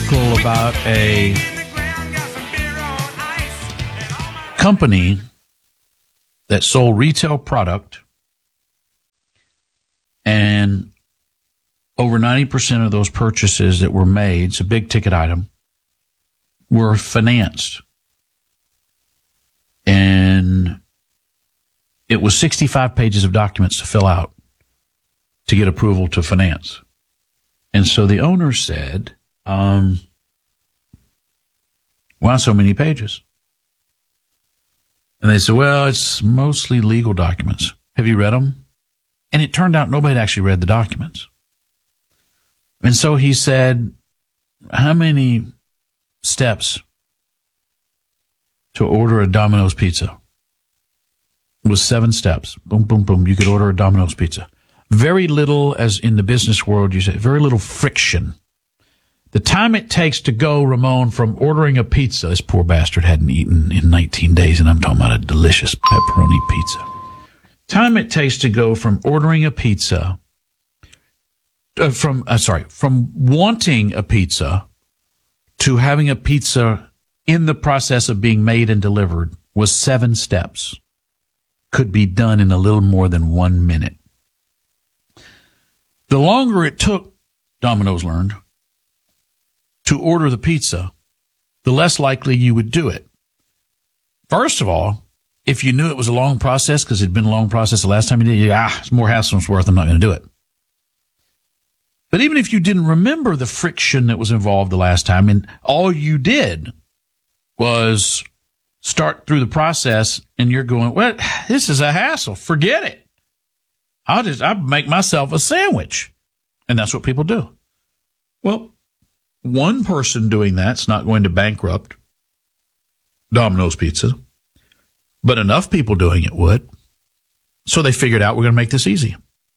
article about a company that sold retail product, and over 90% of those purchases that were made, it's a big ticket item, were financed. And it was 65 pages of documents to fill out to get approval to finance. And so the owner said, why so many pages? And they said, well, it's mostly legal documents. Have you read them? And it turned out nobody had actually read the documents. And so he said, how many steps to order a Domino's pizza? It was 7 steps. Boom, boom, boom. You could order a Domino's pizza. Very little, as in the business world, you say, very little friction. The time it takes to go, Ramon, from ordering a pizza, this poor bastard hadn't eaten in 19 days, and I'm talking about a delicious pepperoni pizza. Time it takes to go from ordering a pizza, from wanting a pizza to having a pizza in the process of being made and delivered was 7 steps. Could be done in a little more than 1 minute. The longer it took, Domino's learned, to order the pizza, the less likely you would do it. First of all, if you knew it was a long process, because it'd been a long process the last time you did it, it's more hassle than it's worth, I'm not going to do it. But even if you didn't remember the friction that was involved the last time, and all you did was start through the process, and you're going, well, this is a hassle. Forget it. I'll make myself a sandwich. And that's what people do. Well, one person doing that's not going to bankrupt Domino's Pizza, but enough people doing it would. So they figured out we're going to make this easy.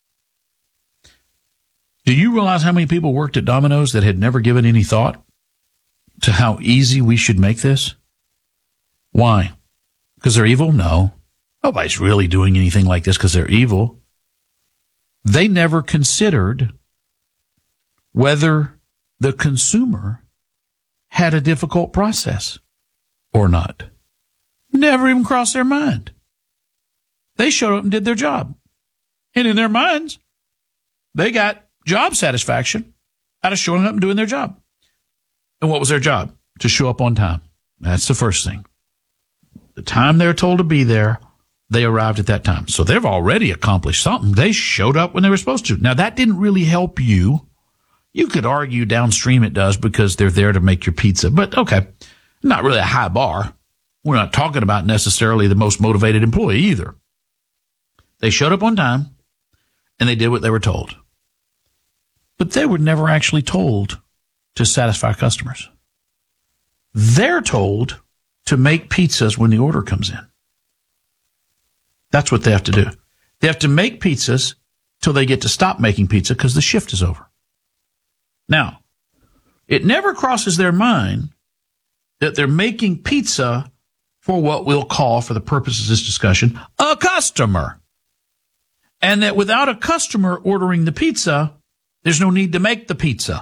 Do you realize how many people worked at Domino's that had never given any thought to how easy we should make this? Why? Because they're evil? No. Nobody's really doing anything like this because they're evil. They never considered whether the consumer had a difficult process or not. Never even crossed their mind. They showed up and did their job. And in their minds, they got job satisfaction out of showing up and doing their job. And what was their job? To show up on time. That's the first thing. The time they're told to be there, they arrived at that time. So they've already accomplished something. They showed up when they were supposed to. Now, that didn't really help you. You could argue downstream it does because they're there to make your pizza. But, okay, not really a high bar. We're not talking about necessarily the most motivated employee either. They showed up on time, and they did what they were told. But they were never actually told to satisfy customers. They're told to make pizzas when the order comes in. That's what they have to do. They have to make pizzas till they get to stop making pizza because the shift is over. Now, it never crosses their mind that they're making pizza for what we'll call, for the purposes of this discussion, a customer. And that without a customer ordering the pizza, there's no need to make the pizza.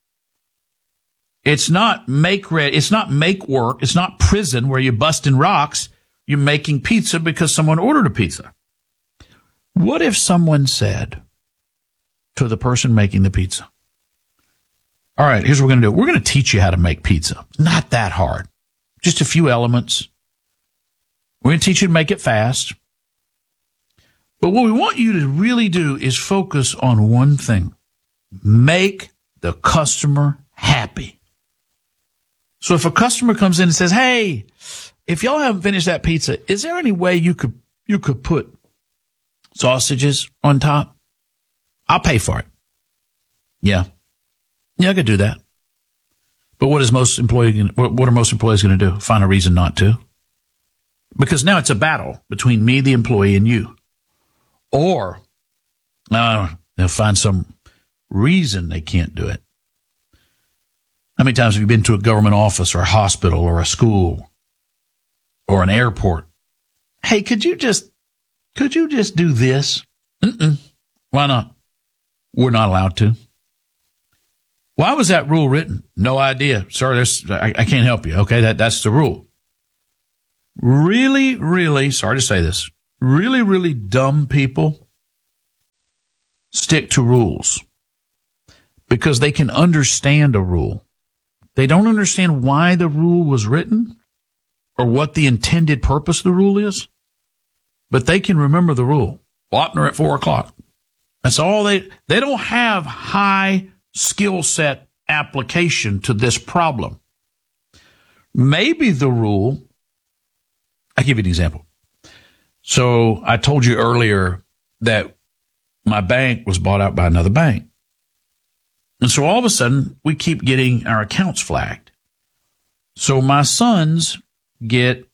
It's not make work. It's not prison where you're busting rocks. You're making pizza because someone ordered a pizza. What if someone said to the person making the pizza, all right, here's what we're going to do. We're going to teach you how to make pizza. Not that hard. Just a few elements. We're going to teach you to make it fast. But what we want you to really do is focus on one thing. Make the customer happy. So if a customer comes in and says, hey, if y'all haven't finished that pizza, is there any way you could put sausages on top? I'll pay for it. Yeah, I could do that. But what are most employees going to do? Find a reason not to? Because now it's a battle between me, the employee, and you. Or they'll find some reason they can't do it. How many times have you been to a government office or a hospital or a school or an airport? Hey, could you just do this? Why not? We're not allowed to. Why was that rule written? No idea. Sorry, I can't help you. Okay, that's the rule. Really, really, sorry to say this, really, really dumb people stick to rules because they can understand a rule. They don't understand why the rule was written or what the intended purpose of the rule is, but they can remember the rule. Wapner at 4:00. That's all they don't have high skill set application to this problem. Maybe the rule, I'll give you an example. So I told you earlier that my bank was bought out by another bank. And so all of a sudden we keep getting our accounts flagged. So my sons get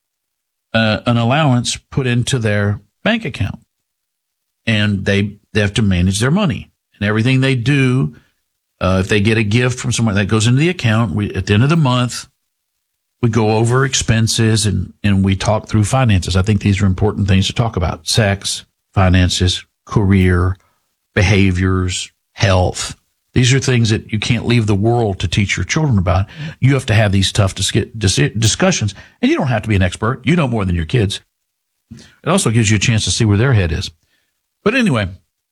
an allowance put into their bank account and they have to manage their money and everything they do. If they get a gift from someone that goes into the account, at the end of the month, we go over expenses and we talk through finances. I think these are important things to talk about. Sex, finances, career, behaviors, health. These are things that you can't leave the world to teach your children about. You have to have these tough discussions, and you don't have to be an expert. You know more than your kids. It also gives you a chance to see where their head is. But anyway,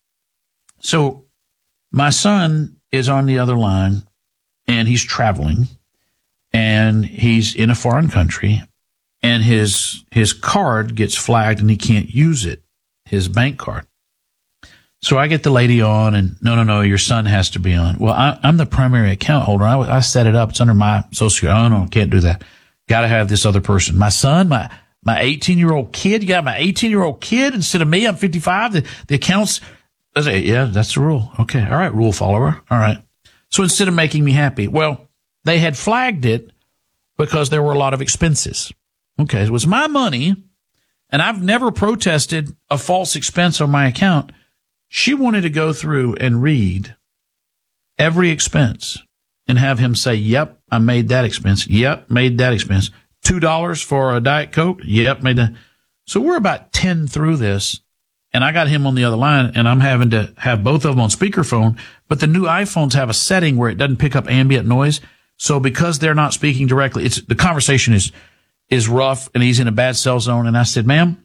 so my son is on the other line, and he's traveling, and he's in a foreign country, and his card gets flagged, and he can't use it, his bank card. So I get the lady on, and no, your son has to be on. Well, I'm the primary account holder. I set it up. It's under my social security. Oh, no, can't do that. Got to have this other person. My son, my 18-year-old kid. You got my 18-year-old kid instead of me. I'm 55. The accounts, I say, yeah, that's the rule. Okay. All right. Rule follower. All right. So instead of making me happy, well, they had flagged it because there were a lot of expenses. Okay. It was my money, and I've never protested a false expense on my account. She wanted to go through and read every expense and have him say, yep, I made that expense. Yep, made that expense. $2 for a Diet Coke. Yep, made that. So we're about 10 through this, and I got him on the other line, and I'm having to have both of them on speakerphone. But the new iPhones have a setting where it doesn't pick up ambient noise. So because they're not speaking directly, the conversation is rough, and he's in a bad cell zone. And I said, ma'am,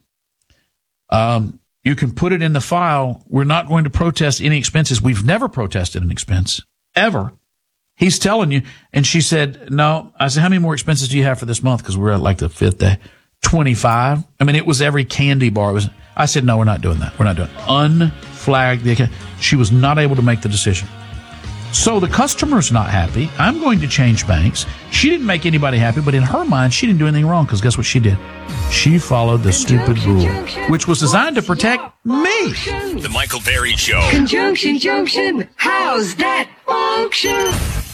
you can put it in the file. We're not going to protest any expenses. We've never protested an expense, ever. He's telling you. And she said, no. I said, how many more expenses do you have for this month? Because we're at like the 5th day. 25. I mean, it was every candy bar. I said, no, we're not doing that. We're not doing it. Unflagged the account. She was not able to make the decision. So the customer's not happy. I'm going to change banks. She didn't make anybody happy, but in her mind, she didn't do anything wrong because guess what she did? She followed the stupid rule, which was designed to protect me. The Michael Berry Show. Conjunction junction. How's that function?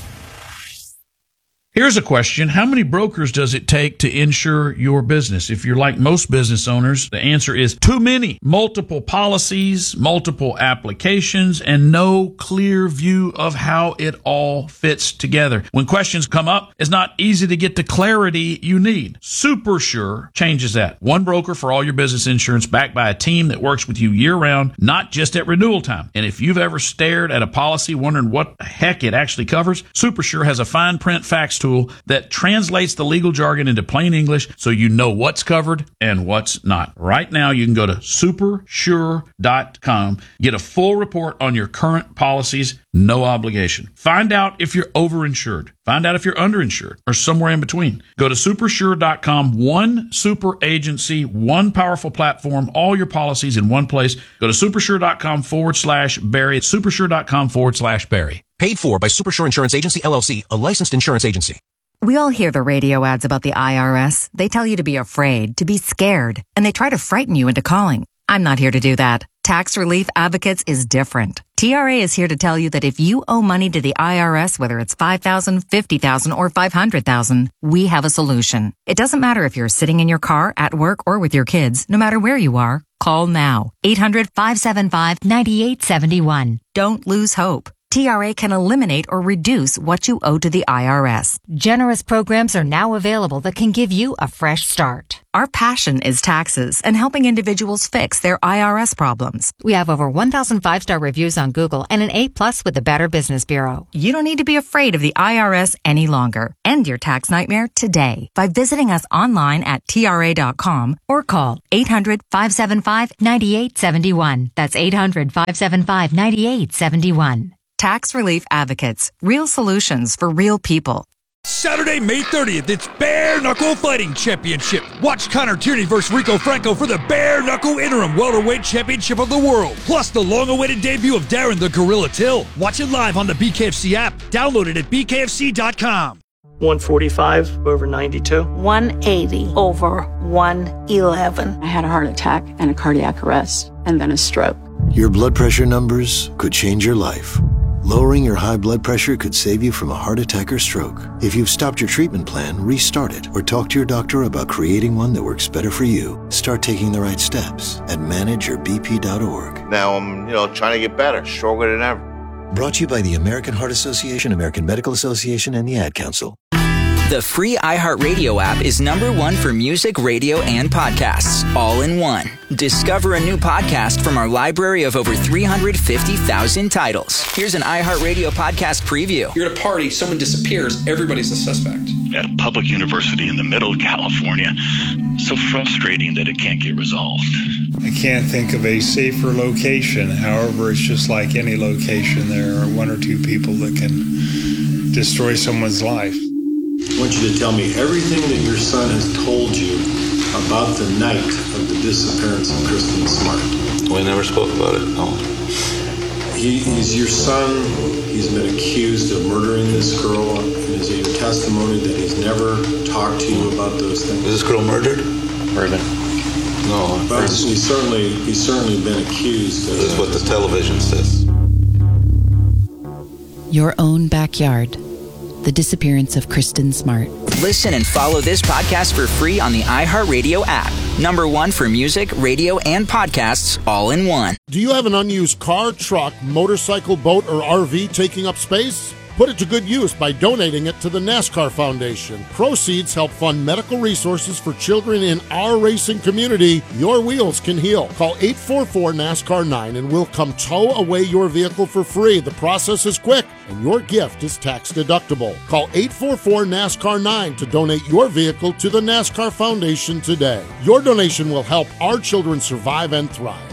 Here's a question. How many brokers does it take to insure your business? If you're like most business owners, the answer is too many. Multiple policies, multiple applications, and no clear view of how it all fits together. When questions come up, it's not easy to get the clarity you need. SuperSure changes that. One broker for all your business insurance backed by a team that works with you year-round, not just at renewal time. And if you've ever stared at a policy wondering what the heck it actually covers, SuperSure has a fine print facts tool that translates the legal jargon into plain English so you know what's covered and what's not. Right now, you can go to supersure.com, get a full report on your current policies, no obligation. Find out if you're overinsured. Find out if you're underinsured or somewhere in between. Go to supersure.com, one super agency, one powerful platform, all your policies in one place. Go to supersure.com/Barry. Supersure.com/Barry. Paid for by Supersure Insurance Agency, LLC, a licensed insurance agency. We all hear the radio ads about the IRS. They tell you to be afraid, to be scared, and they try to frighten you into calling. I'm not here to do that. Tax Relief Advocates is different. TRA is here to tell you that if you owe money to the IRS, whether it's $5,000, $50,000, or $500,000, we have a solution. It doesn't matter if you're sitting in your car, at work, or with your kids. No matter where you are, call now. 800-575-9871. Don't lose hope. TRA can eliminate or reduce what you owe to the IRS. Generous programs are now available that can give you a fresh start. Our passion is taxes and helping individuals fix their IRS problems. We have over 1,000 5-star reviews on Google and an A+ with the Better Business Bureau. You don't need to be afraid of the IRS any longer. End your tax nightmare today by visiting us online at TRA.com or call 800-575-9871. That's 800-575-9871. Tax Relief Advocates. Real solutions for real people. Saturday, May 30th, it's Bare Knuckle Fighting Championship. Watch Connor Tierney versus Rico Franco for the Bare Knuckle Interim Welterweight Championship of the World. Plus the long-awaited debut of Darren the Gorilla Till. Watch it live on the BKFC app. Download it at bkfc.com. 145 over 92. 180 over 111. I had a heart attack and a cardiac arrest and then a stroke. Your blood pressure numbers could change your life. Lowering your high blood pressure could save you from a heart attack or stroke. If you've stopped your treatment plan, restart it or talk to your doctor about creating one that works better for you. Start taking the right steps at manageyourbp.org. Now I'm, trying to get better, stronger than ever. Brought to you by the American Heart Association, American Medical Association, and the Ad Council. The free iHeartRadio app is #1 for music, radio, and podcasts, all in one. Discover a new podcast from our library of over 350,000 titles. Here's an iHeartRadio podcast preview. You're at a party, someone disappears, everybody's a suspect. At a public university in the middle of California, so frustrating that it can't get resolved. I can't think of a safer location. However, it's just like any location. There are one or two people that can destroy someone's life. I want you to tell me everything that your son has told you about the night of the disappearance of Kristen Smart. We never spoke about it, no. He's your son. He's been accused of murdering this girl. Is it your testimony that he's never talked to you about those things? Was this girl murdered? Murdered. No. But he's certainly been accused. This is what the television says. Your own backyard. The disappearance of Kristen Smart. Listen and follow this podcast for free on the iHeartRadio app. #1 for music, radio, and podcasts, all in one. Do you have an unused car, truck, motorcycle, boat, or RV taking up space? Put it to good use by donating it to the NASCAR Foundation. Proceeds help fund medical resources for children in our racing community. Your wheels can heal. Call 844-NASCAR-9 and we'll come tow away your vehicle for free. The process is quick and your gift is tax deductible. Call 844-NASCAR-9 to donate your vehicle to the NASCAR Foundation today. Your donation will help our children survive and thrive.